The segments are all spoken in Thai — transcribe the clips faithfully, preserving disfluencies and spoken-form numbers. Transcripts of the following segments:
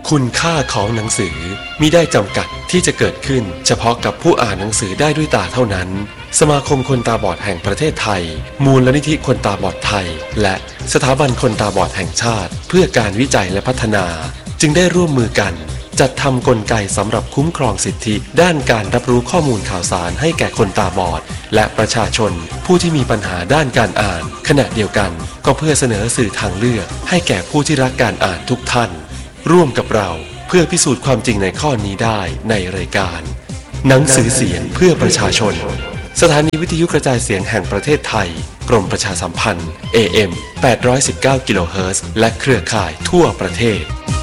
คุณค่าของหนังสือมิได้จำกัดที่จะเกิดขึ้นเฉพาะกับผู้อ่านหนังสือได้ด้วยตาเท่านั้นสมาคมคนตาบอดแห่งประเทศไทยมูลนิธิคนตาบอดไทยและสถาบันคนตาบอดแห่งชาติเพื่อการวิจัยและพัฒนาจึงได้ร่วมมือกันจัดทำกลไกสำหรับคุ้มครองสิทธิด้านการรับรู้ข้อมูลข่าวสารให้แก่คนตาบอดและประชาชนผู้ที่มีปัญหาด้านการอ่านขณะเดียวกันก็เพื่อเสนอสื่อทางเลือกให้แก่ผู้ที่รักการอ่านทุกท่านร่วมกับเราเพื่อพิสูจน์ความจริงในข้อนี้ได้ในรายการหนังสือเสียงเพื่อประชาชนสถานีวิทยุกระจายเสียงแห่งประเทศไทยกรมประชาสัมพันธ์ เอ เอ็ม แปดร้อยสิบเก้า กิโลเฮิรตซ์และเครือข่ายทั่วประเทศ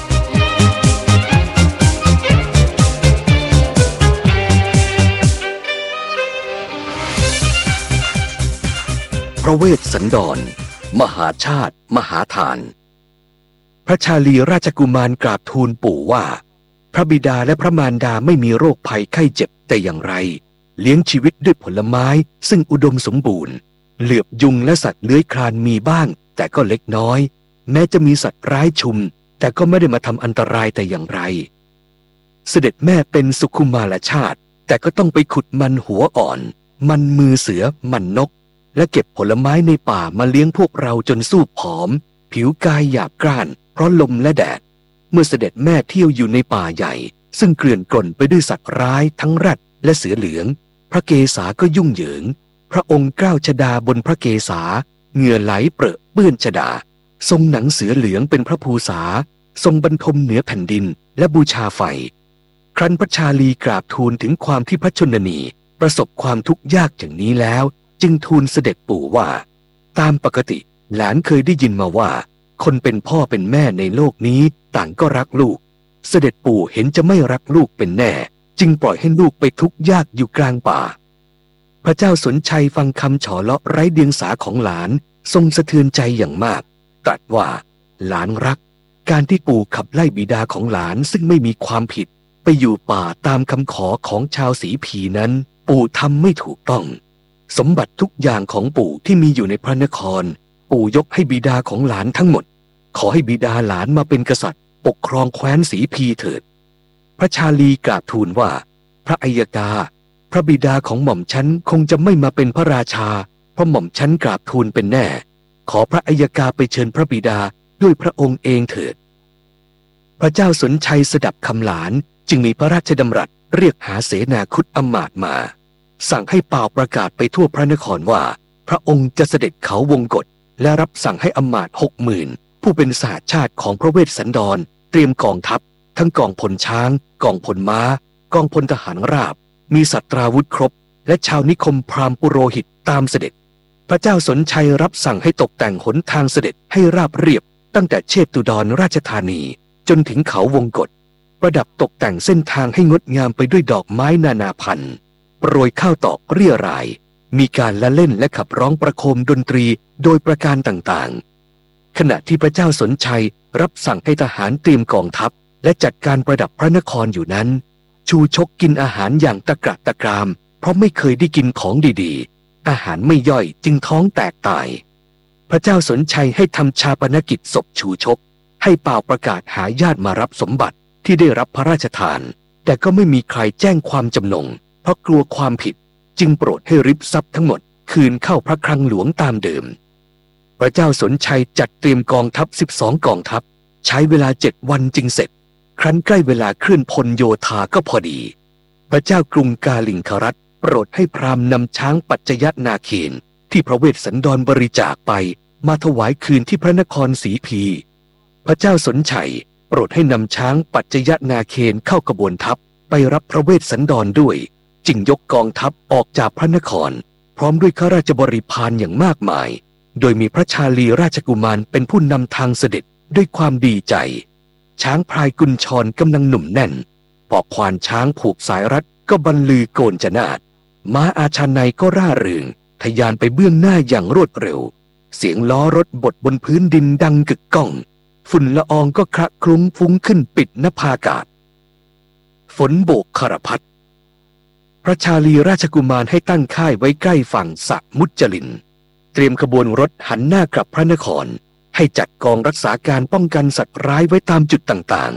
พระเวสสันดรมหาชาติมหาทานพระชาลีราชกุมารกราบทูลปู่ว่าพระบิดาและพระมารดาไม่มีโรคภัยไข้เจ็บแต่อย่างไรเลี้ยงชีวิตด้วยผลไม้ซึ่งอุดมสมบูรณ์เหลือบยุงและสัตว์เลื้อยคลานมีบ้างแต่ก็เล็กน้อยแม้จะมีสัตว์ร้ายชุมแต่ก็ไม่ได้มาทำอันตรายแต่อย่างไรเสด็จแม่เป็นสุขุมารชาติแต่ก็ต้องไปขุดมันหัวอ่อนมันมือเสือมันนกและเก็บผลไม้ในป่ามาเลี้ยงพวกเราจนสู้ผอมผิวกายหยาบกร้านเพราะลมและแดดเมื่อเสด็จแม่เที่ยวอยู่ในป่าใหญ่ซึ่งเกลื่อนกล่นไปด้วยสัตว์ร้ายทั้งแรดและเสือเหลืองพระเกศาก็ยุ่งเหยิงพระองค์กล้าวชดาบนพระเกศาเหงื่อไหลเปรอะเปื้อนชดาทรงหนังเสือเหลืองเป็นพระภูษาทรงบรรทมเหนือแผ่นดินและบูชาไฟครั้นพระชาลีกราบทูลถึงความที่พระชนนีประสบความทุกข์ยากอย่างนี้แล้วจึงทูลเสด็จปู่ว่าตามปกติหลานเคยได้ยินมาว่าคนเป็นพ่อเป็นแม่ในโลกนี้ต่างก็รักลูกเสด็จปู่เห็นจะไม่รักลูกเป็นแน่จึงปล่อยให้ลูกไปทุกข์ยากอยู่กลางป่าพระเจ้าสนชัยฟังคำฉอเลาะไร้เดียงสาของหลานทรงสะเทือนใจอย่างมากตรัสว่าหลานรักการที่ปู่ขับไล่บิดาของหลานซึ่งไม่มีความผิดไปอยู่ป่าตามคำขอของชาวสีผีนั้นปู่ทำไม่ถูกต้องสมบัติทุกอย่างของปู่ที่มีอยู่ในพระนครปู่ยกให้บิดาของหลานทั้งหมดขอให้บิดาหลานมาเป็นกษัตริย์ปกครองแคว้นสีพีเถิดพระชาลีกราบทูลว่าพระอัยกาพระบิดาของหม่อมฉันคงจะไม่มาเป็นพระราชาเพราะหม่อมฉันกราบทูลเป็นแน่ขอพระอัยกาไปเชิญพระบิดาด้วยพระองค์เองเถิดพระเจ้าสนชัยสดับคำหลานจึงมีพระราชดำรัสเรียกหาเสนาคุดอมาตย์มาสั่งให้เป่าประกาศไปทั่วพระนครว่าพระองค์จะเสด็จเขาวงกฏและรับสั่งให้อมาตย์หกหมื่นผู้เป็นสหชาติของพระเวสสันดรเตรียมกองทัพทั้งกองพลช้างกองพลม้ากองพลทหารราบมีสัตราวุธครบและชาวนิคมพราหมณ์ปุโรหิตตามเสด็จพระเจ้าสนชัยรับสั่งให้ตกแต่งหนทางเสด็จให้ราบเรียบตั้งแต่เชตุดรราชธานีจนถึงเขาวงกฏประดับตกแต่งเส้นทางให้งดงามไปด้วยดอกไม้นานาพันธุ์โปรยข้าวตอกเรี่ยรายมีการละเล่นและขับร้องประโคมดนตรีโดยประการต่างๆขณะที่พระเจ้าสนชัยรับสั่งให้ทหารเตรียมกองทัพและจัดการประดับพระนครอยู่นั้นชูชกกินอาหารอย่างตะกระตะกรามเพราะไม่เคยได้กินของดีๆอาหารไม่ย่อยจึงท้องแตกตายพระเจ้าสนชัยให้ทำชาปนกิจศพชูชกให้เป่าประกาศหาญาติมารับสมบัติที่ได้รับพระราชทานแต่ก็ไม่มีใครแจ้งความจำนงเพราะกลัวความผิดจึงโปรดให้ริบทรัพย์ทั้งหมดคืนเข้าพระคลังหลวงตามเดิมพระเจ้าสนชัยจัดเตรียมกองทัพสิบสองกองทัพใช้เวลาเจ็ดวันจึงเสร็จครั้นใกล้เวลาเคลื่อนพลโยธาก็พอดีพระเจ้ากรุงกาลิงครัฐโปรดให้พราหมณ์นำช้างปัจจยนาเคนที่พระเวสสันดรบริจาคไปมาถวายคืนที่พระนครศรีพีพระเจ้าสนชัยโปรดให้นำช้างปัจจยนาเคนเข้ากระบวนทัพไปรับพระเวสสันดรด้วยจึงยกกองทัพออกจากพระนครพร้อมด้วยข้าราชบริพารอย่างมากมายโดยมีพระชาลีราชกุมารเป็นผู้นำทางเสด็จด้วยความดีใจช้างพลายกุญชรกำลังหนุ่มแน่นปอกควานช้างผูกสายรัดก็บรรลือโกนจนาดม้าอาชาไนก็ร่าเริงทะยานไปเบื้องหน้าอย่างรวดเร็วเสียงล้อรถบดบนพื้นดินดังกึกก้องฝุ่นละอองก็คละคลุ้งฟุ้งขึ้นปิดนภาอากาศฝนโบกคารพัดพระชาลีราชกุมารให้ตั้งค่ายไว้ใกล้ฝั่งสระมุจจลินเตรียมขบวนรถหันหน้ากลับพระนครให้จัดกองรักษาการป้องกันสัตว์ร้ายไว้ตามจุดต่างๆ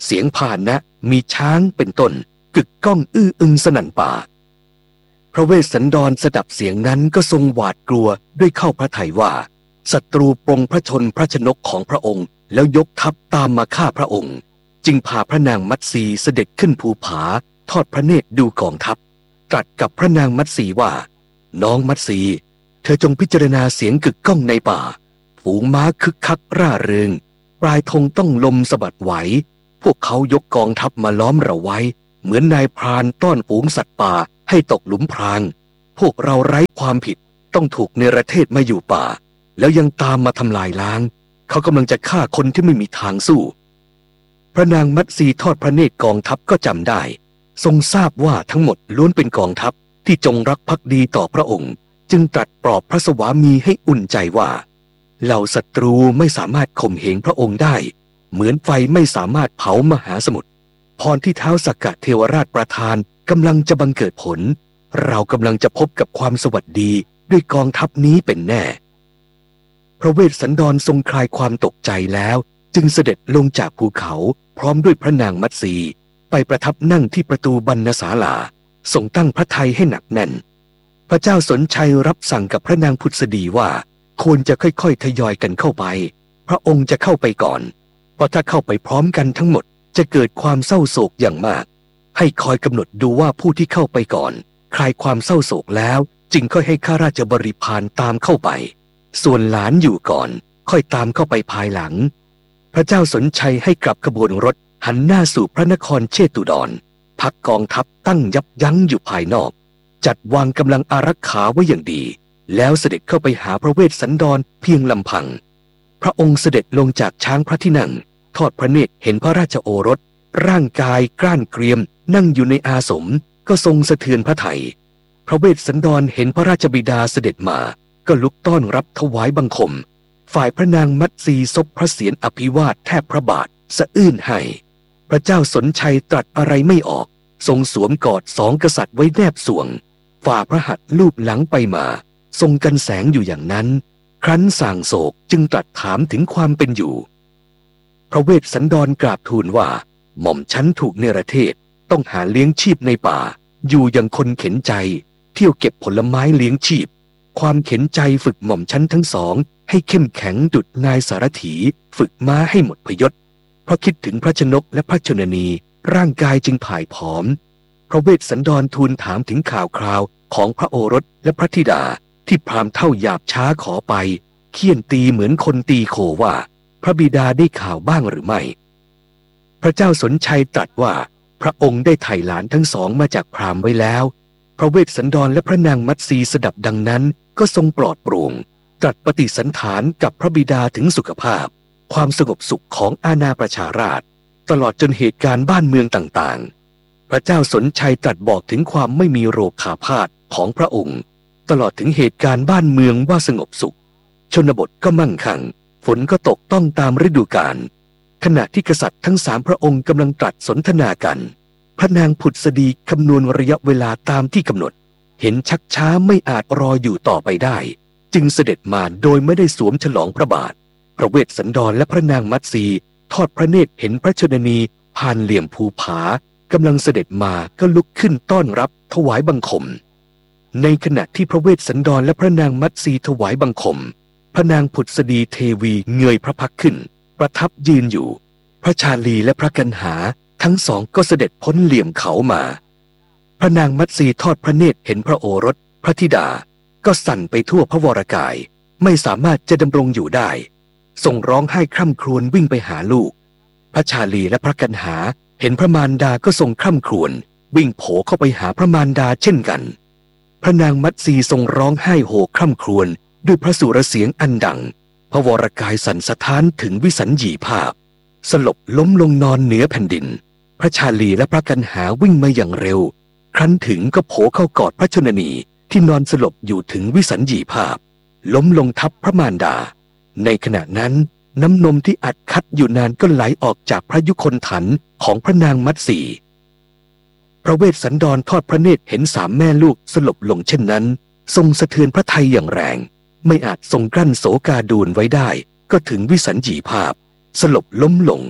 เสียงพาหนะมีช้างเป็นต้นกึกก้องอื้ออึงสนั่นป่าพระเวสสันดรสดับเสียงนั้นก็ทรงหวาดกลัวด้วยเข้าพระทัยว่าศัตรูปรงพระชนพระชนกของพระองค์แล้วยกทัพตามมาฆ่าพระองค์จึงพาพระนางมัตสีเสด็จขึ้นภูผาทอดพระเนตรดูกองทัพตรัสกับพระนางมัตสีว่าน้องมัตสีเธอจงพิจารณาเสียงกึกก้องในป่าฝูงม้าคึกคักร่าเริงปลายธงต้องลมสะบัดไหวพวกเขายกกองทัพมาล้อมเราไว้เหมือนนายพรานต้อนฝูงสัตว์ป่าให้ตกหลุมพรางพวกเราไร้ความผิดต้องถูกเนรเทศมาอยู่ป่าแล้วยังตามมาทำลายล้างเขากำลังจะฆ่าคนที่ไม่มีทางสู้พระนางมัตสีทอดพระเนตรกองทัพก็จำได้ทรงทราบว่าทั้งหมดล้วนเป็นกองทัพที่จงรักภักดีต่อพระองค์จึงตรัสปลอบพระสวามีให้อุ่นใจว่าเหล่าศัตรูไม่สามารถข่มเหงพระองค์ได้เหมือนไฟไม่สามารถเผามหาสมุทรพรที่เท้าสักกะเทวราชประทานกำลังจะบังเกิดผลเรากำลังจะพบกับความสวัสดีด้วยกองทัพนี้เป็นแน่พระเวสสันดรทรงคลายความตกใจแล้วจึงเสด็จลงจากภูเขาพร้อมด้วยพระนางมัตสีไปประทับนั่งที่ประตูบรรณศาลาทรงตั้งพระทัยให้หนักแน่นพระเจ้าสนชัยรับสั่งกับพระนางพุทธดีว่าควรจะค่อยๆทยอยกันเข้าไปพระองค์จะเข้าไปก่อนเพราะถ้าเข้าไปพร้อมกันทั้งหมดจะเกิดความเศร้าโศกอย่างมากให้คอยกำหนดดูว่าผู้ที่เข้าไปก่อนคลายความเศร้าโศกแล้วจึงค่อยให้ข้าราชบริพารตามเข้าไปส่วนหลานอยู่ก่อนค่อยตามเข้าไปภายหลังพระเจ้าสนชัยให้กลับขบวนรถหันหน้าสู่พระนครเชตุดรพักกองทัพตั้งยับยั้งอยู่ภายนอกจัดวางกำลังอารักขาไว้อย่างดีแล้วเสด็จเข้าไปหาพระเวสสันดรเพียงลำพังพระองค์เสด็จลงจากช้างพระที่นั่งทอดพระเนตรเห็นพระราชโอรสร่างกายกล้านเกรียมนั่งอยู่ในอาสมก็ทรงสะเทือนพระทัยพระเวสสันดรเห็นพระราชบิดาเสด็จมาก็ลุกต้อนรับถวายบังคมฝ่ายพระนางมัตสีซบพระเศียรอภิวาทแทบพระบาทสะอื้นให้พระเจ้าสนชัยตรัสอะไรไม่ออกทรงสวมกอดสองกษัตริย์ไว้แนบส่วงฝ่าพระหัตถ์ลูบหลังไปมาทรงกันแสงอยู่อย่างนั้นครั้นส่างโศกจึงตรัสถามถึงความเป็นอยู่พระเวสสันดรกราบทูลว่าหม่อมชั้นถูกเนรเทศต้องหาเลี้ยงชีพในป่าอยู่อย่างคนเข็นใจเที่ยวเก็บผลไม้เลี้ยงชีพความเข็นใจฝึกหม่อมชั้นทั้งสองให้เข้มแข็งดุจนายสารถีฝึกม้าให้หมดพยศเพราะคิดถึงพระชนกและพระชนนีร่างกายจึงผ่ายผอมพระเวสสันดรทูลถามถึงข่าวคราวของพระโอรสและพระธิดาที่พราหมณ์เท่าหยาบช้าขอไปเคี่ยนตีเหมือนคนตีโคว่าพระบิดาได้ข่าวบ้างหรือไม่พระเจ้าสนชัยตรัสว่าพระองค์ได้ไถ่หลานทั้งสองมาจากพราหมณ์ไว้แล้วพระเวสสันดรและพระนางมัตสีสดับดังนั้นก็ทรงปลอดโปร่งตรัสปฏิสันถานกับพระบิดาถึงสุขภาพความสงบสุขของอาณาประชาราษฎร์ตลอดจนเหตุการณ์บ้านเมืองต่างๆพระเจ้าสนชัยตรัสบอกถึงความไม่มีโรคขาพาธของพระองค์ตลอดถึงเหตุการณ์บ้านเมืองว่าสงบสุขชนบทก็มั่งคั่งฝนก็ตกต้องตามฤดูกาลขณะที่กษัตริย์ทั้งสามพระองค์กำลังตรัสสนทนากันพระนางผุดสดีคำนวณระยะเวลาตามที่กำหนดเห็นชักช้าไม่อาจรออยู่ต่อไปได้จึงเสด็จมาโดยไม่ได้สวมฉลองพระบาทพระเวสสันดรและพระนางมัตสีทอดพระเนตรเห็นพระชนนีผ่านเหลี่ยมภูผากำลังเสด็จมาก็ลุกขึ้นต้อนรับถวายบังคมในขณะที่พระเวสสันดรและพระนางมัตสีถวายบังคมพระนางผุดสดีเทวีเงยพระพักขึ้นประทับยืนอยู่พระชาลีและพระกันหาทั้งสองก็เสด็จพ้นเหลี่ยมเขามาพระนางมัตสีทอดพระเนตรเห็นพระโอรสพระธิดาก็สั่นไปทั่วพระวรกายไม่สามารถจะดำรงอยู่ได้ทรงร้องไห้คร่ำครวญวิ่งไปหาลูกพระชาลีและพระกันหาเห็นพระมารดาก็ทรงคร่ำครวญวิ่งโผเข้าไปหาพระมารดาเช่นกันพระนางมัตสีทรงร้องไห้โหคร่ำครวญด้วยพระสุรเสียงอันดังพระวรกายสั่นสะท้านถึงวิสัญญีภาพสลบล้มลงนอนเหนือแผ่นดินพระชาลีและพระกันหาวิ่งมาอย่างเร็วครั้นถึงก็โผเข้ากอดพระชนนีที่นอนสลบอยู่ถึงวิสัญญีภาพล้มลงทับพระมารดาในขณะนั้นน้ำนมที่อัดคัดอยู่นานก็ไหลออกจากพระยุคลถันของพระนางมัตสีพระเวสสันดรทอดพระเนตรเห็นสามแม่ลูกสลบลงเช่นนั้นทรงสะเทือนพระทัยอย่างแรงไม่อาจทรงกลั้นโศกาดูลไว้ได้ก็ถึงวิสัญญีภาพสลบล้มลง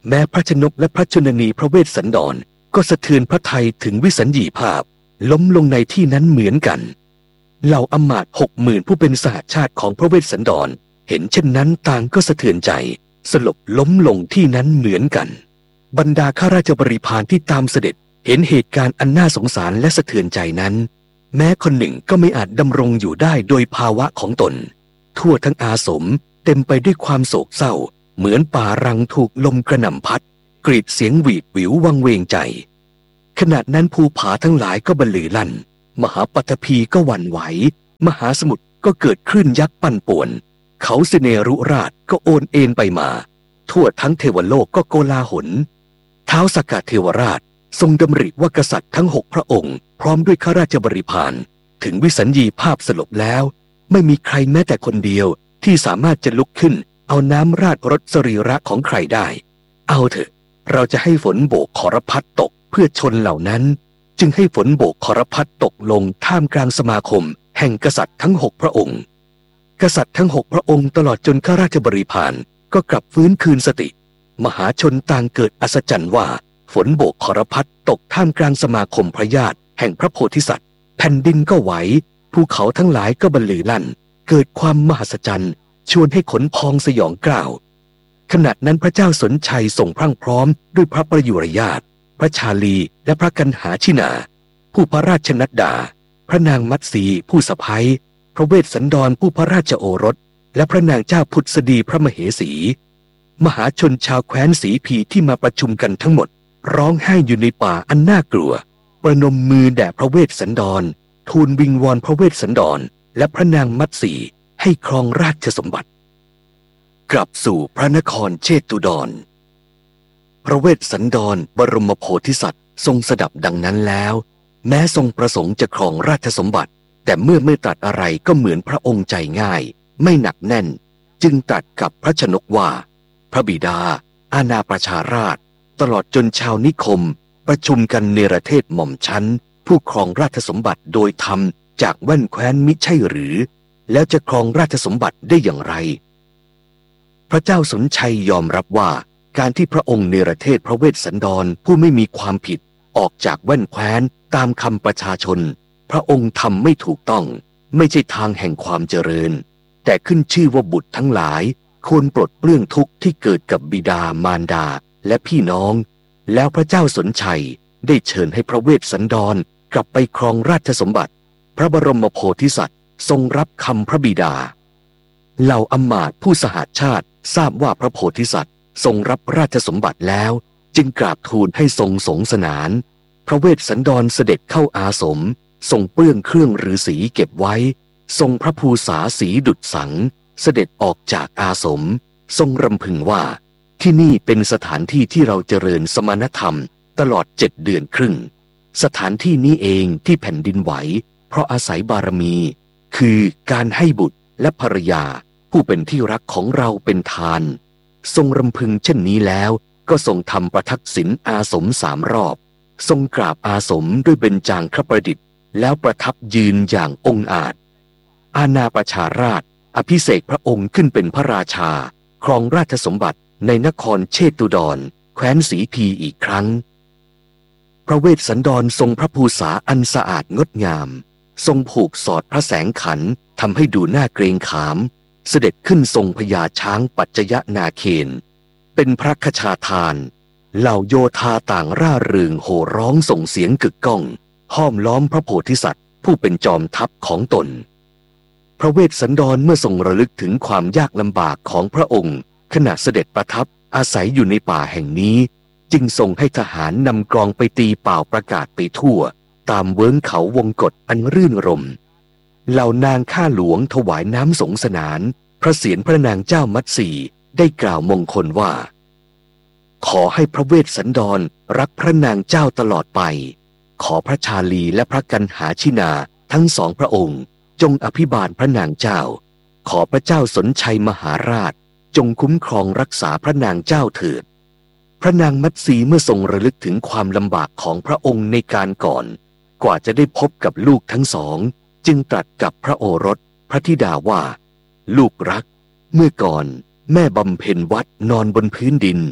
แม้พระชนกและพระชนนีพระเวสสันดรก็สะเทือนพระทัยถึงวิสัญญีภาพล้มลงในที่นั้นเหมือนกันเหล่าอำมาตย์หกหมื่นผู้เป็นสหชาติของพระเวสสันดรเห็นเช่นนั้นต่างก็สะเทือนใจสลบล้มลงที่นั้นเหมือนกันบรรดาข้าราชบริพารที่ตามเสด็จเห็นเหตุการณ์อันน่าสงสารและสะเทือนใจนั้นแม้คนหนึ่งก็ไม่อาจดำรงอยู่ได้โดยภาวะของตนทั่วทั้งอาสมเต็มไปด้วยความโศกเศร้าเหมือนป่ารังถูกลมกระหน่ำพัดกรีดเสียงหวีดหวิววังเวงใจขณะนั้นภูผาทั้งหลายก็บรรลือลั่นมหาปฐพีก็หวั่นไหวมหาสมุทรก็เกิดคลื่นยักษ์ปั่นป่วนเขาสิเนรุราชก็โอนเอ็นไปมาทั่วทั้งเทวโลกก็โกลาหลท้าวสักกะเทวราชทรงดำริว่ากษัตริย์ทั้งหกพระองค์พร้อมด้วยข้าราชบริพารถึงวิสัญญีภาพสลบแล้วไม่มีใครแม้แต่คนเดียวที่สามารถจะลุกขึ้นเอาน้ำราดรถสรีระของใครได้เอาเถอะเราจะให้ฝนโบกขรพัดตกเพื่อชนเหล่านั้นจึงให้ฝนโบกขรพัดตกลงท่ามกลางสมาคมแห่งกษัตริย์ทั้งหกพระองค์กษัตริย์ทั้งหกพระองค์ตลอดจนข้าราชบริพารก็กลับฟื้นคืนสติมหาชนต่างเกิดอัศจรรย์ว่าฝนโบกขรพัดตกท่ามกลางสมาคมพระญาติแห่งพระโพธิสัตว์แผ่นดินก็ไหวภูเขาทั้งหลายก็บรรลือลั่นเกิดความมหัศจรรย์ชวนให้ขนพองสยองกล้าวขณะนั้นพระเจ้าสนชัยทรงพรั่งพร้อมด้วยพระประยุรญาติพระชาลีและพระกันหาชินาผู้พระราชนัดดาพระนางมัตสีผู้สะใภ้พระเวสสันดรผู้พระราชโอรสและพระนางเจ้าพุทธสดีพระมเหสีมหาชนชาวแคว้นสีพีที่มาประชุมกันทั้งหมดร้องไห้อยู่ในป่าอันน่ากลัวประนมมือแด่พระเวสสันดรทูลวิงวอนพระเวสสันดรและพระนางมัตสีให้ครองราชสมบัติกลับสู่พระนครเชตุดรพระเวสสันดรบรมโพธิสัตว์ทรงสดับดังนั้นแล้วแม้ทรงประสงค์จะครองราชสมบัติแต่เมื่อไม่ตรัสอะไรก็เหมือนพระองค์ใจง่ายไม่หนักแน่นจึงตรัสกับพระชนกว่าพระบิดาอาณาประชาราชตลอดจนชาวนิคมประชุมกันเนรเทศหม่อมชั้นผู้ครองราชสมบัติโดยธรรมจากแว่นแคว้นมิใช่หรือแล้วจะครองราชสมบัติได้อย่างไรพระเจ้าสนชัยยอมรับว่าการที่พระองค์เนรเทศพระเวสสันดรผู้ไม่มีความผิดออกจากแว่นแคว้นตามคำประชาชนพระองค์ทำไม่ถูกต้องไม่ใช่ทางแห่งความเจริญแต่ขึ้นชื่อว่าบุตรทั้งหลายควรปลดเปลื้องทุกข์ที่เกิดกับบิดามารดาและพี่น้องแล้วพระเจ้าสนชัยได้เชิญให้พระเวสสันดรกลับไปครองราชสมบัติพระบรมโพธิสัตว์ทรงรับคำพระบิดาเหล่าอำมาตย์ผู้สหชาติทราบว่าพระโพธิสัตว์ทรงรับราชสมบัติแล้วจึงกราบทูลให้ทรงสงสนานพระเวสสันดรเสด็จเข้าอาสมทรงเปื้องเครื่องฤาษีเก็บไว้ทรงพระภูษาสีดุจสังเสด็จออกจากอาสมทรงรำพึงว่าที่นี่เป็นสถานที่ที่เราเจริญสมณธรรมตลอดเจ็ดเดือนครึ่งสถานที่นี้เองที่แผ่นดินไหวเพราะอาศัยบารมีคือการให้บุตรและภรรยาผู้เป็นที่รักของเราเป็นทานทรงรำพึงเช่นนี้แล้วก็ทรงทำประทักษิณอาสมสามรอบทรงกราบอาสมด้วยเบญจางคประดิษฐ์แล้วประทับยืนอย่างองอาจอาณาประชาราชอภิเษกพระองค์ขึ้นเป็นพระราชาครองราชสมบัติในนครเชตุดรแคว้นสีพีอีกครั้งพระเวสสันดรทรงพระภูษาอันสะอาดงดงามทรงผูกสอดพระแสงขันทำให้ดูน่าเกรงขามเสด็จขึ้นทรงพญาช้างปัจจยนาเคนเป็นพระคชาทานเหล่าโยธาต่างร่าเริงโห่ร้องส่งเสียงกึกก้องห้อมล้อมพระโพธิสัตว์ผู้เป็นจอมทัพของตนพระเวสสันดรเมื่อทรงระลึกถึงความยากลำบากของพระองค์ขณะเสด็จประทับอาศัยอยู่ในป่าแห่งนี้จึงทรงให้ทหารนำกลองไปตีเป่าประกาศไปทั่วตามเวิ้งเขาวงกฏอันรื่นรมเหล่านางข้าหลวงถวายน้ำสงสนานพระเศียรพระนางเจ้ามัตสีได้กล่าวมงคลว่าขอให้พระเวสสันดรรักพระนางเจ้าตลอดไปขอพระชาลีและพระกันหาชินาทั้งสองพระองค์จงอภิบาลพระนางเจ้าขอพระเจ้าสนชัยมหาราชจงคุ้มครองรักษาพระนางเจ้าเถิดพระนางมัตสีเมื่อทรงระลึกถึงความลำบากของพระองค์ในการก่อนกว่าจะได้พบกับลูกทั้งสองจึงตรัสกับพระโอรสพระธิดาว่าลูกรักเมื่อก่อนแม่บำเพ็ญวัดนอนบนพื้นดิน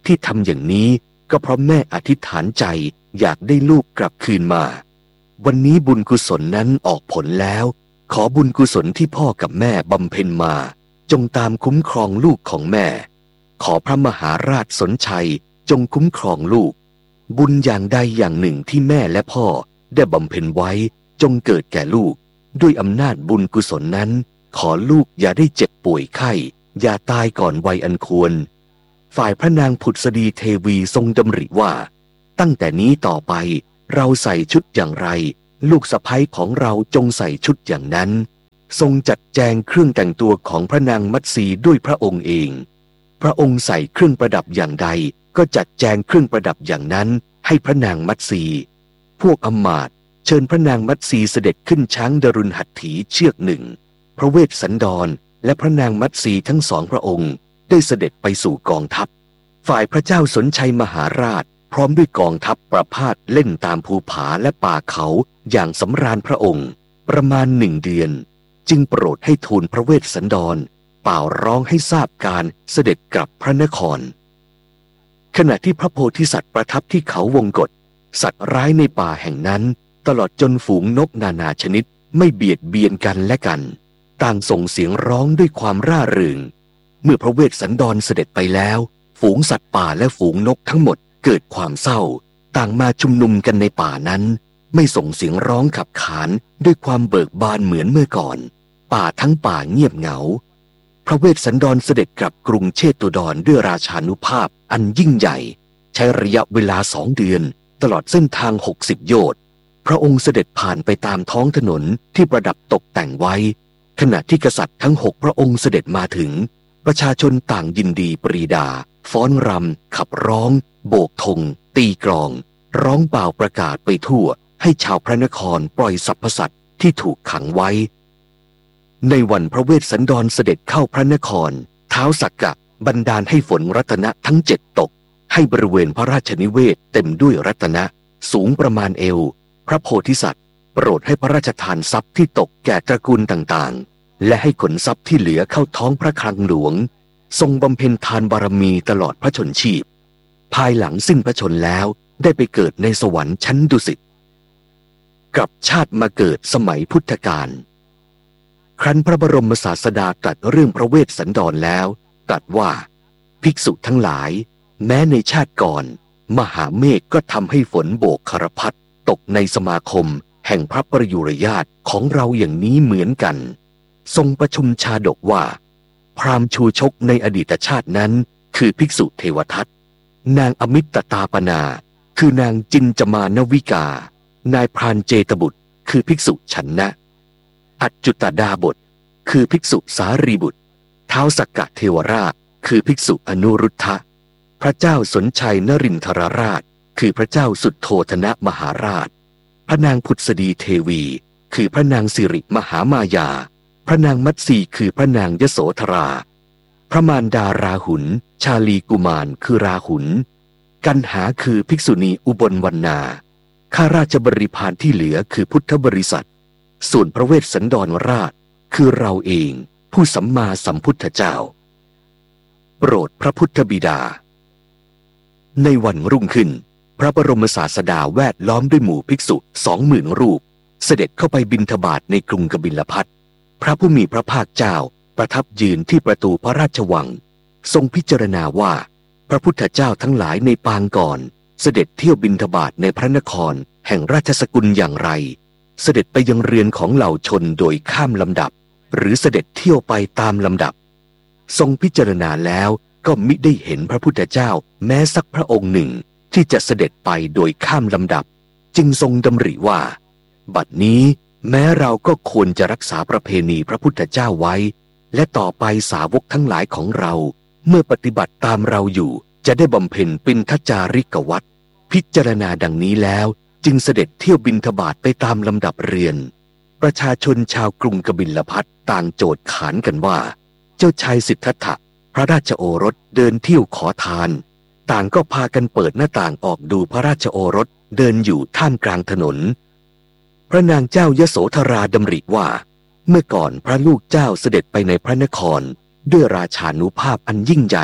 ที่ทำอย่างนี้ก็เพราะแม่อธิษฐานใจอยากได้ลูกกลับคืนมาวันนี้บุญกุศลนั้นออกผลแล้วขอบุญกุศลที่พ่อกับแม่บำเพ็ญมาจงตามคุ้มครองลูกของแม่ขอพระมหาราชสนชัยจงคุ้มครองลูกบุญอย่างใดอย่างหนึ่งที่แม่และพ่อได้บำเพ็ญไว้จงเกิดแก่ลูกด้วยอำนาจบุญกุศลนั้นขอลูกอย่าได้เจ็บป่วยไข้อย่าตายก่อนวัยอันควรฝ่ายพระนางผุดสดีเทวีทรงดำริว่าตั้งแต่นี้ต่อไปเราใส่ชุดอย่างไรลูกสะใภ้ของเราจงใส่ชุดอย่างนั้นทรงจัดแจงเครื่องแต่งตัวของพระนางมัตสีด้วยพระองค์เองพระองค์ใส่เครื่องประดับอย่างใดก็จัดแจงเครื่องประดับอย่างนั้นให้พระนางมัตสีพวกอมาตย์เชิญพระนางมัตสีเสด็จขึ้นช้างดรุณหัตถีเชือกหนึ่งพระเวสสันดรและพระนางมัตสีทั้งสองพระองค์ได้เสด็จไปสู่กองทัพฝ่ายพระเจ้าสนชัยมหาราชพร้อมด้วยกองทัพประพาสเล่นตามภูผาและป่าเขาอย่างสำราญพระองค์ประมาณหนึ่งเดือนจึงโปรดให้ทูลพระเวสสันดรเป่าร้องให้ทราบการเสด็จกลับพระนครขณะที่พระโพธิสัตว์ประทับที่เขาวงกฏสัตว์ร้ายในป่าแห่งนั้นตลอดจนฝูงนกนานาชนิดไม่เบียดเบียนกันและกันต่างส่งเสียงร้องด้วยความร่าเริงเมื่อพระเวสสันดรเสด็จไปแล้วฝูงสัตว์ป่าและฝูงนกทั้งหมดเกิดความเศร้าต่างมาชุมนุมกันในป่านั้นไม่ส่งเสียงร้องขับขานด้วยความเบิกบานเหมือนเมื่อก่อนป่าทั้งป่าเงียบเหงาพระเวสสันดรเสด็จกลับกรุงเชตุดรด้วยราชานุภาพอันยิ่งใหญ่ใช้ระยะเวลาสองเดือนตลอดเส้นทางหกสิบโยชน์พระองค์เสด็จผ่านไปตามท้องถนนที่ประดับตกแต่งไว้ขณะที่กษัตริย์ทั้งหกพระองค์เสด็จมาถึงประชาชนต่างยินดีปรีดาฟ้อนรำขับร้องโบกธงตีกลองร้องเป่าประกาศไปทั่วให้ชาวพระนครปล่อยสรรพสัตว์ที่ถูกขังไว้ในวันพระเวสสันดรเสด็จเข้าพระนครท้าวสักกะบันดาลให้ฝนรัตนะทั้งเจ็ดตกให้บริเวณพระราชนิเวศเต็มด้วยรัตนะสูงประมาณเอวพระโพธิสัตว์โปรดให้พระราชทานทรัพย์ที่ตกแก่ตระกูลต่างๆและให้ขนทรัพย์ที่เหลือเข้าท้องพระคลังหลวงทรงบำเพ็ญทานบารมีตลอดพระชนชีพภายหลังสิ้นพระชนแล้วได้ไปเกิดในสวรรค์ชั้นดุสิตกลับชาติมาเกิดสมัยพุทธกาลครั้นพระบรมศาสดาตรัสเรื่องพระเวสสันดรแล้วตรัสว่าภิกษุทั้งหลายแม้ในชาติก่อนมหาเมฆก็ทำให้ฝนโบกคารพัดตกในสมาคมแห่งพระประยุรญาติของเราอย่างนี้เหมือนกันทรงประชุมชาดกว่าพราหมณ์ชูชกในอดีตชาตินั้นคือภิกษุเทวทัตนางอมิตตาปนาคือนางจินจมานวิกานายพรานเจตบุตรคือภิกษุฉันนะอัจจุตดาบทคือภิกษุสารีบุตรท้าวสักกะเทวราชคือภิกษุอนุรุทธะพระเจ้าสนชัยนรินทรราชคือพระเจ้าสุทโธทนะมหาราชพระนางผุดสดีเทวีคือพระนางสิริมหามายาพระนางมัตสีคือพระนางยโสธราพระมารดาราหุลชาลีกุมารคือราหุลกันหาคือภิกษุณีอุบลวรรณาข้าราชบริพารที่เหลือคือพุทธบริษัทส่วนพระเวสสันดรราชคือเราเองผู้สัมมาสัมพุทธเจ้าโปรดพระพุทธบิดาในวันรุ่งขึ้นพระบรมศาสดาแวดล้อมด้วยหมู่ภิกษุสองหมื่นรูปเสด็จเข้าไปบิณฑบาตในกรุงกบิลพัสพระผู้มีพระภาคเจ้าประทับยืนที่ประตูพระราชวังทรงพิจารณาว่าพระพุทธเจ้าทั้งหลายในปางก่อนเสด็จเที่ยวบิณฑบาตในพระนครแห่งราชสกุลอย่างไรเสด็จไปยังเรือนของเหล่าชนโดยข้ามลำดับหรือเสด็จเที่ยวไปตามลำดับทรงพิจารณาแล้วก็มิได้เห็นพระพุทธเจ้าแม้สักพระองค์หนึ่งที่จะเสด็จไปโดยข้ามลำดับจึงทรงดำริว่าบัดนี้แม้เราก็ควรจะรักษาประเพณีพระพุทธเจ้าไว้และต่อไปสาวกทั้งหลายของเราเมื่อปฏิบัติตามเราอยู่จะได้บำเพ็ญปิณฑจาริกวัตรพิจารณาดังนี้แล้วจึงเสด็จเที่ยวบิณฑบาตไปตามลำดับเรือนประชาชนชาวกรุงกบิลพัสต่างโจทย์ขานกันว่าเจ้าชายสิทธัตถะพระราชโอรสเดินเที่ยวขอทานต่างก็พากันเปิดหน้าต่างออกดูพระราชโอรสเดินอยู่ท่ามกลางถนนพระนางเจ้ายโสธราดำริว่าเมื่อก่อนพระลูกเจ้าเสด็จไปในพระนครด้วยราชานุภาพอันยิ่งใหญ่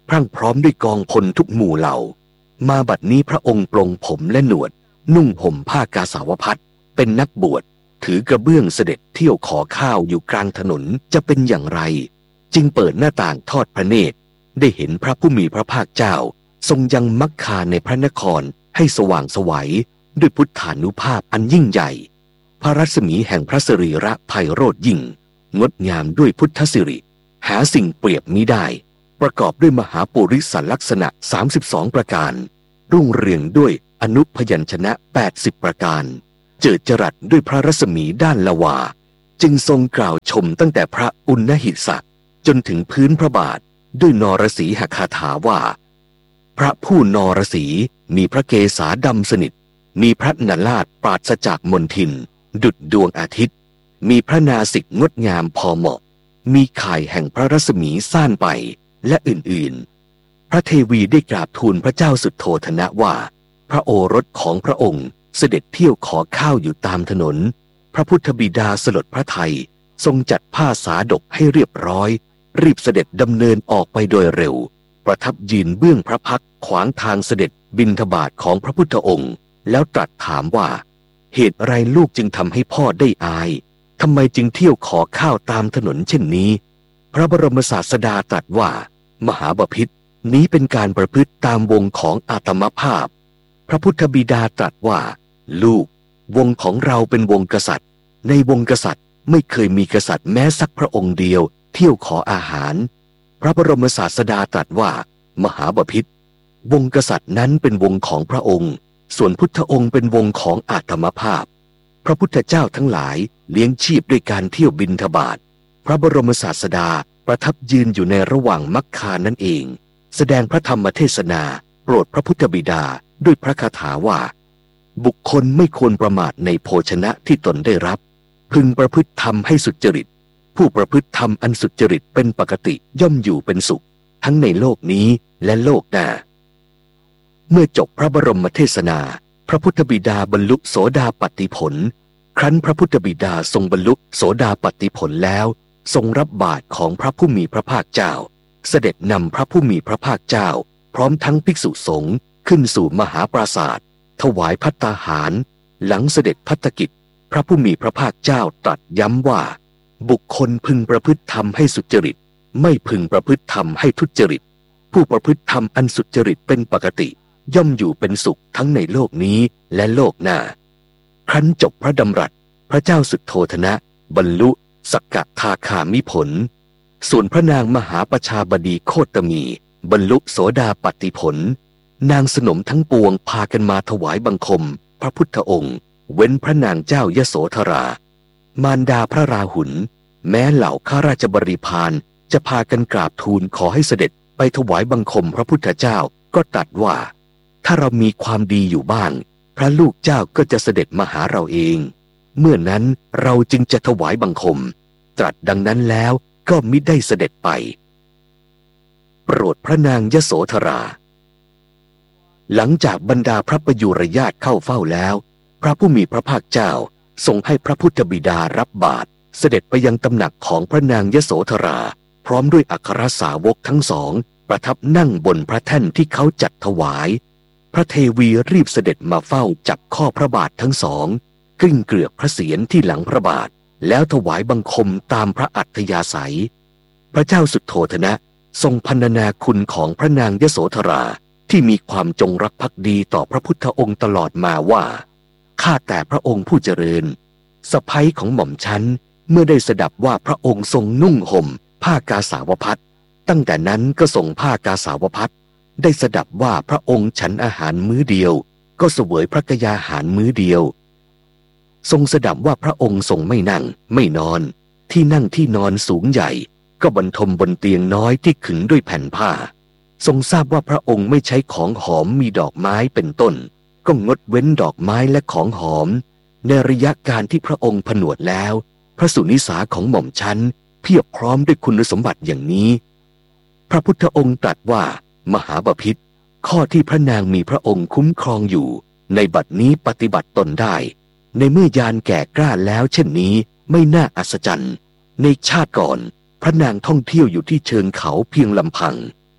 พรั่งพร้อมด้วยกองพลทุกหมู่เหล่ามาบัดนี้พระองค์ปลงผมและหนวดนุ่งห่มผ้ากาสาวพัสเป็นนักบวชถือกระเบื้องเสด็จเที่ยวขอข้าวอยู่กลางถนนจะเป็นอย่างไรจึงเปิดหน้าต่างทอดพระเนตรได้เห็นพระผู้มีพระภาคเจ้าทรงยังมักคาในพระนครให้สว่างไสวด้วยพุทธานุภาพอันยิ่งใหญ่พระรัศมีแห่งพระสรีระไพโรจน์ยิ่งงดงามด้วยพุทธสิริหาสิ่งเปรียบมิได้ประกอบด้วยมหาปุริสลักษณะสามสิบสองประการรุ่งเรืองด้วยอนุพยัญชนะแปดสิบประการเจิดจรัสด้วยพระรัศมีด้านละวาจึงทรงกล่าวชมตั้งแต่พระอุณหิสะจนถึงพื้นพระบาทด้วยนรสีหคาถาว่าพระผู้นรสีมีพระเกศาดำสนิทมีพระนราชปราศจากมลทินดุจดวงอาทิตย์มีพระนาสิกงดงามพอเหมาะมีข่ายแห่งพระรัศมีซ่านไปและอื่นๆพระเทวีได้กราบทูลพระเจ้าสุโธทนะว่าพระโอรสของพระองค์เสด็จเที่ยวขอข้าวอยู่ตามถนนพระพุทธบิดาสลดพระทัยทรงจัดผ้าสาดกให้เรียบร้อยรีบเสด็จดำเนินออกไปโดยเร็วประทับยืนเบื้องพระพักตร์ขวางทางเสด็จบิณฑบาตของพระพุทธองค์แล้วตรัสถามว่าเหตุไรลูกจึงทำให้พ่อได้อายทำไมจึงเที่ยวขอข้าวตามถนนเช่นนี้พระบรมศาสดาตรัสว่ามหาบพิตรนี้เป็นการประพฤติตามวงของอาตมภาพพระพุทธบิดาตรัสว่าลูกวงของเราเป็นวงกษัตริย์ในวงกษัตริย์ไม่เคยมีกษัตริย์แม้สักพระองค์เดียวเที่ยวขออาหารพระบรมศาสดาตรัสว่ามหาบพิตรวงกษัตริย์นั้นเป็นวงของพระองค์ส่วนพุทธองค์เป็นวงของอาตมภาพพระพุทธเจ้าทั้งหลายเลี้ยงชีพด้วยการเที่ยวบิณฑบาตพระบรมศาสดาประทับยืนอยู่ในระหว่างมักคานั่นเองแสดงพระธรรมเทศนาโปรดพระพุทธบิดาด้วยพระคาถาว่าบุคคลไม่ควรประมาทในโภชนะที่ตนได้รับพึงประพฤติธรรมให้สุจริตผู้ประพฤติธรรมอันสุจริตเป็นปกติย่อมอยู่เป็นสุขทั้งในโลกนี้และโลกหน้าเมื่อจบพระบรมเทศนาพระพุทธบิดาบรรลุโสดาปัตติผลครั้นพระพุทธบิดาทรงบรรลุโสดาปัตติผลแล้วทรงรับบาตรของพระผู้มีพระภาคเจ้าเสด็จนำพระผู้มีพระภาคเจ้าพร้อมทั้งภิกษุสงฆ์ขึ้นสู่มหาปราสาทถวายภัตตาหารหลังเสด็จภัตตกิจพระผู้มีพระภาคเจ้าตรัสย้ำว่าบุคคลพึงประพฤติธรรมให้สุจริตไม่พึงประพฤติธรรมให้ทุจริตผู้ประพฤติธรรมอันสุจริตเป็นปกติย่อมอยู่เป็นสุขทั้งในโลกนี้และโลกหน้าครั้นจบพระดำรัสพระเจ้าสุโธทนะบรรลุสักกทาคามิผลส่วนพระนางมหาประชาบดีโคตมีบรรลุโสดาปัตติผลนางสนมทั้งปวงพากันมาถวายบังคมพระพุทธองค์เว้นพระนางเจ้ายโสธรามารดาพระราหุลแม้เหล่าข้าราชบริพารจะพากันกราบทูลขอให้เสด็จไปถวายบังคมพระพุทธเจ้าก็ตรัสว่าถ้าเรามีความดีอยู่บ้างพระลูกเจ้าก็จะเสด็จมาหาเราเองเมื่อนั้นเราจึงจะถวายบังคมตรัสดังนั้นแล้วก็มิได้เสด็จไปโปรดพระนางยโสธราหลังจากบรรดาพระประยุรญาติเข้าเฝ้าแล้วพระผู้มีพระภาคเจ้าทรงให้พระพุทธบิดารับบาตรเสด็จไปยังตำหนักของพระนางยโสธราพร้อมด้วยอัครสาวกทั้งสองประทับนั่งบนพระแท่นที่เขาจัดถวายพระเทวีรีบเสด็จมาเฝ้าจับข้อพระบาททั้งสองกลิ้งเกลือกพระเศียรที่หลังพระบาทแล้วถวายบังคมตามพระอัธยาศัยพระเจ้าสุโธทนะทรงพรรณนาคุณของพระนางยโสธราที่มีความจงรักภักดีต่อพระพุทธองค์ตลอดมาว่าข้าแต่พระองค์ผู้เจริญสะใภ้ของหม่อมฉันเมื่อได้สดับว่าพระองค์ทรงนุ่งห่มผ้ากาสาวพัสตั้งแต่นั้นก็ส่งผ้ากาสาวพัสได้สดับว่าพระองค์ฉันอาหารมื้อเดียวก็เสวยพระกยาหารมื้อเดียวทรงสดับว่าพระองค์ทรงไม่นั่งไม่นอนที่นั่งที่นอนสูงใหญ่ก็บรรทมบนเตียงน้อยที่ขึงด้วยแผ่นผ้าทรงทราบว่าพระองค์ไม่ใช้ของหอมมีดอกไม้เป็นต้นก็งดเว้นดอกไม้และของหอมในระยะการที่พระองค์ผนวดแล้วพระสุนิสาของหม่อมฉันเพียบพร้อมด้วยคุณสมบัติอย่างนี้พระพุทธองค์ตรัสว่ามหาบพิตรข้อที่พระนางมีพระองค์คุ้มครองอยู่ในบัดนี้ปฏิบัติตนได้ในเมื่อยานแก่กล้าแล้วเช่นนี้ไม่น่าอัศจรรย์ในชาติก่อนพระนางท่องเที่ยวอยู่ที่เชิงเขาเพียงลำพัง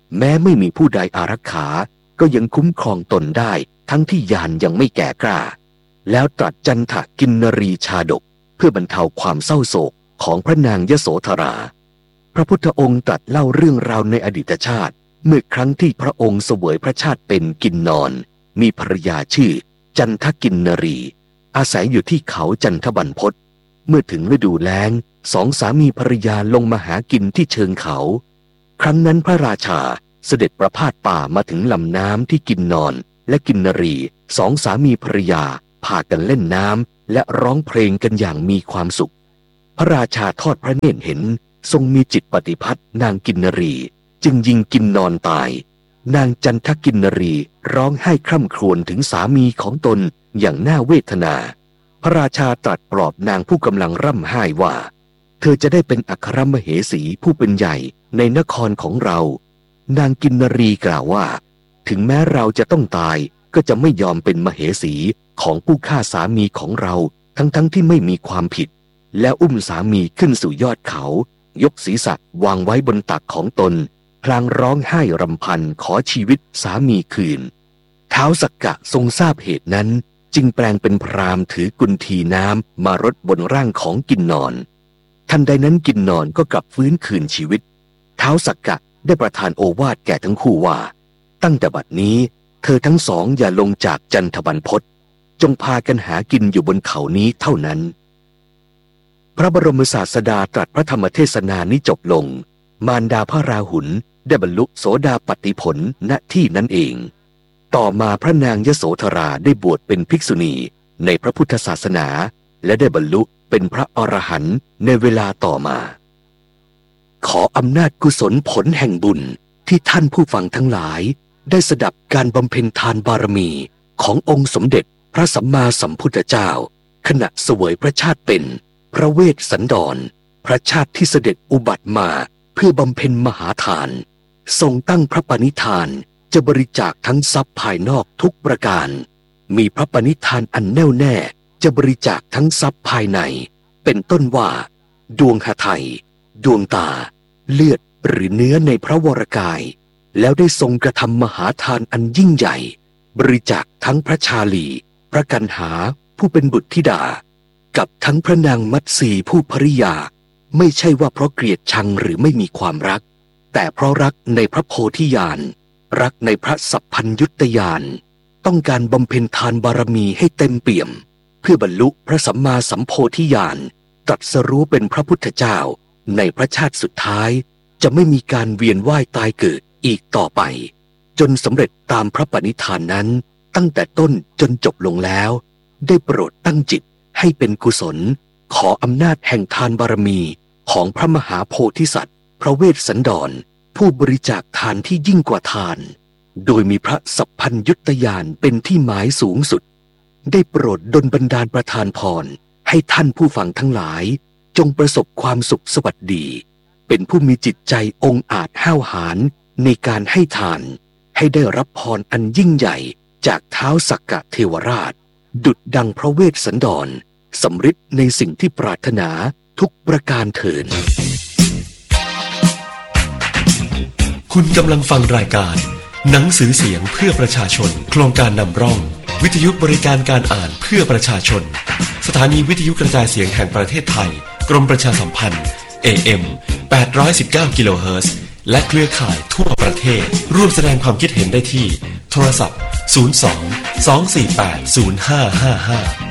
แม้ไม่มีผู้ใดอารักขาก็ยังคุ้มครองตนได้ทั้งที่ยานยังไม่แก่กล้าแล้วตรัสจันทกินนรีชาดกเพื่อบรรเทาความเศร้าโศกของพระนางยโสธราพระพุทธองค์ตรัสเล่าเรื่องราวในอดีตชาติเมื่อครั้งที่พระองค์เสวยพระชาติเป็นกินนอนมีภรรยาชื่อจันทกินนรีอาศัยอยู่ที่เขาจันทบรรพตเมื่อถึงฤดูแล้งสองสามีภรรยาลงมาหากินที่เชิงเขาครั้งนั้นพระราชาเสด็จประพาสป่ามาถึงลำน้ำที่กินนอนและกินนรีสองสามีภรรยาพากันเล่นน้ำและร้องเพลงกันอย่างมีความสุขพระราชาทอดพระเนตรเห็นทรงมีจิตปฏิพัตินางกินนรีจึงยิงกินนอนตายนางจันทกินนรีร้องไห้คร่ำครวญถึงสามีของตนอย่างน่าเวทนาพระราชาตรัสปลอบนางผู้กำลังร่ำไห้ว่าเธอจะได้เป็นอัครมเหสีผู้เป็นใหญ่ในนครของเรานางกินนรีกล่าวว่าถึงแม้เราจะต้องตายก็จะไม่ยอมเป็นมเหสีของผู้ฆ่าสามีของเราทั้งๆ ท, ที่ไม่มีความผิดแล้วอุ้มสามีขึ้นสู่ยอดเขายกศีรษะวางไว้บนตักของตนพลางร้องไห้รำพันขอชีวิตสามีคืนท้าวสักกะทรงทราบเหตุนั้นจึงแปลงเป็นพราหมณ์ถือกุนทีน้ำมารดบนร่างของกินนอนทันใดนั้นกินนอนก็กลับฟื้นคืนชีวิตท้าวสักกะได้ประทานโอวาทแก่ทั้งคู่ว่าตั้งแต่บัดนี้เธอทั้งสองอย่าลงจากจันทบรรพตจงพากันหากินอยู่บนเขานี้เท่านั้นพระบรมศาสดาตรัสพระธรรมเทศนานี้จบลงมารดาพระราหุลได้บรรลุโสดาปัตติผลณที่นั้นเองต่อมาพระนางยโสธราได้บวชเป็นภิกษุณีในพระพุทธศาสนาและได้บรรลุเป็นพระอรหันต์ในเวลาต่อมาขออำนาจกุศลผลแห่งบุญที่ท่านผู้ฟังทั้งหลายได้สดับการบำเพ็ญทานบารมีขององค์สมเด็จพระสัมมาสัมพุทธเจ้าขณะเสวยพระชาติเป็นพระเวสสันดรพระชาติที่เสด็จอุบัติมาเพื่อบำเพ็ญมหาทานทรงตั้งพระปณิธานจะบริจาคทั้งทรัพย์ภายนอกทุกประการมีพระปณิธานอันแน่วแน่จะบริจาคทั้งทรัพย์ภายในเป็นต้นว่าดวงหทัยดวงตาเลือดหรือเนื้อในพระวรกายแล้วได้ทรงกระทำมหาทานอันยิ่งใหญ่บริจาคทั้งพระชาลีพระกันหาผู้เป็นบุตรธิดากับทั้งพระนางมัตสีผู้ภริยาไม่ใช่ว่าเพราะเกลียดชังหรือไม่มีความรักแต่เพราะรักในพระโพธิญาณรักในพระสัพพัญญุตญาณต้องการบำเพ็ญทานบารมีให้เต็มเปี่ยมเพื่อบรรลุพระสัมมาสัมโพธิญาณตรัสรู้เป็นพระพุทธเจ้าในพระชาติสุดท้ายจะไม่มีการเวียนว่ายตายเกิดอีกต่อไปจนสำเร็จตามพระปณิธานนั้นตั้งแต่ต้นจนจบลงแล้วได้โปรดตั้งจิตให้เป็นกุศลขออำนาจแห่งทานบารมีของพระมหาโพธิสัตว์พระเวสสันดรผู้บริจาคทานที่ยิ่งกว่าทานโดยมีพระสัพพัญญุตญาณเป็นที่หมายสูงสุดได้โปรดดลบันดาลประทานพรให้ท่านผู้ฟังทั้งหลายจงประสบความสุขสวัสดีเป็นผู้มีจิตใจองอาจห้าวหาญในการให้ทานให้ได้รับพรอันยิ่งใหญ่จากท้าวสักกะเทวราชดุจดังพระเวสสันดรสำฤทธิ์ในสิ่งที่ปรารถนาทุกประการเถิดคุณกำลังฟังรายการหนังสือเสียงเพื่อประชาชนโครงการนำร่องวิทยุบริการการอ่านเพื่อประชาชนสถานีวิทยุกระจายเสียงแห่งประเทศไทยกรมประชาสัมพันธ์ เอ เอ็ม แปดร้อยสิบเก้า กิโลเฮิรตซ์และเครือข่ายทั่วประเทศร่วมแสดงความคิดเห็นได้ที่โทรศัพท์ศูนย์ สอง สอง สี่ แปด ศูนย์ ห้า ห้า ห้า